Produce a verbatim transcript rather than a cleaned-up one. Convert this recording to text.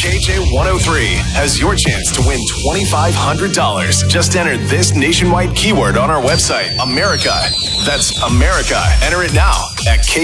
K J one oh three has your chance to win twenty-five hundred dollars. Just enter this nationwide keyword on our website, America. That's America. Enter it now at K